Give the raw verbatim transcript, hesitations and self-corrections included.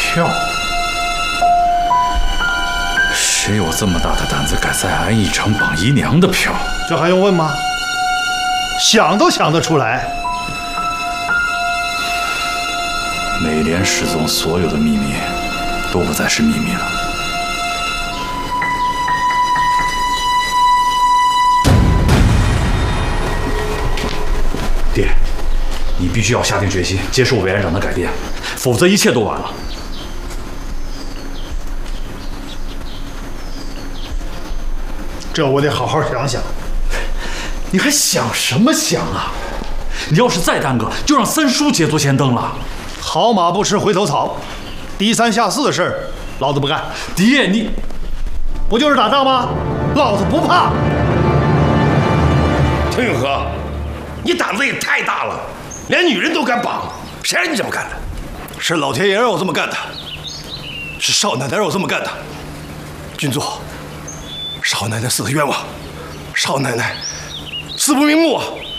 票？谁有这么大的胆子敢再安一场榜姨娘的票？ 这还用问吗？想都想得出来。 美莲失踪，所有的秘密都不再是秘密了。爹，你必须要下定决心接受委员长的改变，否则一切都晚了。 这我得好好想想。 你还想什么想啊？你要是再耽搁，就让三叔捷足先登了。 好马不吃回头草，低三下四的事儿，老子不干。 爹，你不就是打仗吗？老子不怕。 陈永和，你胆子也太大了，连女人都敢绑，谁让你这么干的？ 是老天爷让我这么干的，是少奶奶让我这么干的。郡主，少奶奶死的冤枉，少奶奶死不瞑目啊！